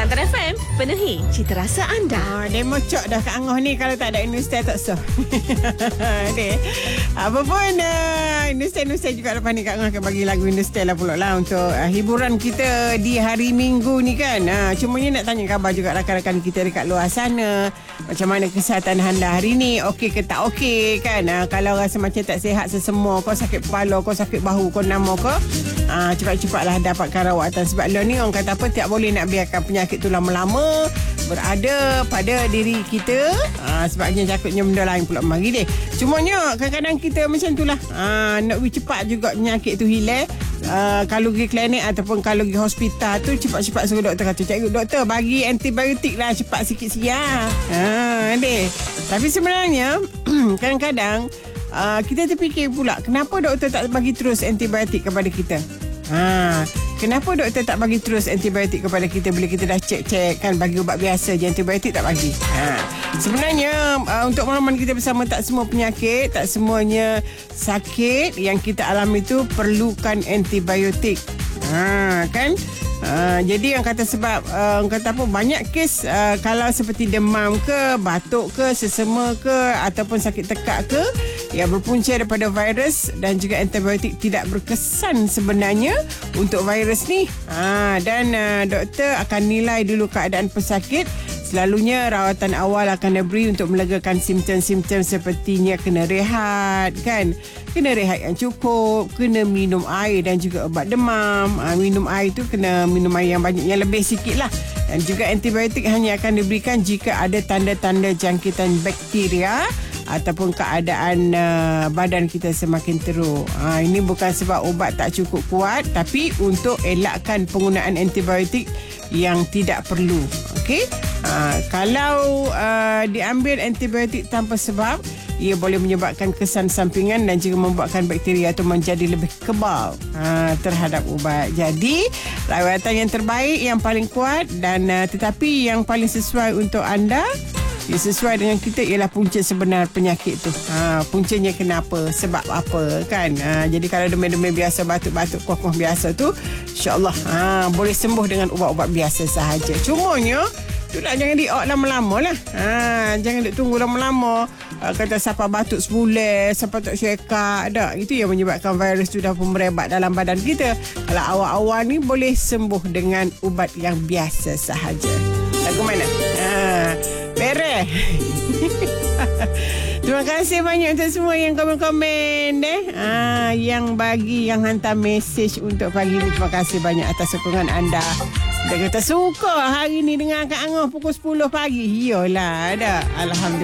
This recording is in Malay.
Kelantan FM, penuhi cita rasa anda. Dia mocok dah Kak Angah ni kalau tak ada Industel tak sah. Apa pun Industel juga lepas ni Kak Angah akan bagi lagu Industel lah pula lah untuk hiburan kita di hari Minggu ni kan. Cumanya nak tanya khabar juga rakan-rakan kita dekat luar sana. Macam mana kesihatan anda hari ni? Okey ke tak okey kan? Kalau rasa macam tak sihat sesemua, kau sakit kepala, kau sakit bahu, kau nama kau, cepat-cepatlah dapatkan rawatan. Sebab lo ni orang kata apa, tak boleh nak biarkan penyakit tu lama-lama berada pada diri kita. Sebabnya takutnya benda lain pula mari deh. Cumanya kadang-kadang kita macam itulah. Nak pergi cepat juga penyakit tu hilang. Kalau pergi klinik ataupun kalau pergi hospital tu cepat-cepat suruh doktor kata, cikgu doktor bagi antibiotik lah cepat sikit-sikit deh. Tapi sebenarnya kadang-kadang kita terfikir pula, kenapa doktor tak bagi terus antibiotik kepada kita? Kenapa doktor tak bagi terus antibiotik kepada kita bila kita dah cek-cek kan, bagi ubat biasa je, antibiotik tak bagi. Sebenarnya untuk pengalaman kita bersama, tak semua penyakit, tak semuanya sakit yang kita alami tu perlukan antibiotik. Kan? Jadi yang kata sebab kata apa, banyak kes kalau seperti demam ke, batuk ke, sesama ke ataupun sakit tekak ke yang berpunca daripada virus, dan juga antibiotik tidak berkesan sebenarnya untuk virus ni. Dan doktor akan nilai dulu keadaan pesakit. Selalunya rawatan awal akan diberi untuk melegakan simptom-simptom sepertinya kena rehat kan, kena rehat yang cukup, kena minum air dan juga ubat demam. Minum air tu kena minum air yang banyak, yang lebih sikit lah. Dan juga antibiotik hanya akan diberikan jika ada tanda-tanda jangkitan bakteria ataupun keadaan badan kita semakin teruk. Ini bukan sebab ubat tak cukup kuat, tapi untuk elakkan penggunaan antibiotik yang tidak perlu. Okey? Kalau diambil antibiotik tanpa sebab, ia boleh menyebabkan kesan sampingan dan juga membuatkan bakteria itu menjadi lebih kebal terhadap ubat. Jadi, rawatan yang terbaik, yang paling kuat dan tetapi yang paling sesuai untuk anda, yang sesuai dengan kita, ialah punca sebenar penyakit tu. Puncanya kenapa, sebab apa kan. Jadi kalau demam-demam biasa, batuk-batuk, kuah-kuah biasa tu, insyaAllah boleh sembuh dengan ubat-ubat biasa sahaja. Cumanya itulah, jangan di-out lama-lama lah. Jangan tunggu lama-lama. Kata siapa batuk sebulan, siapa tak syekak. Itu yang menyebabkan virus tu dah pun merebak dalam badan kita. Kalau awal-awal ni boleh sembuh dengan ubat yang biasa sahaja. Lagu mana? Beres. Terima kasih banyak untuk semua yang komen-komen yang bagi, yang hantar mesej untuk pagi ni. Terima kasih banyak atas sokongan anda. Dia kata suka hari ni dengan Kak Angah pukul 10 pagi. Iyalah, ada. Alhamdulillah.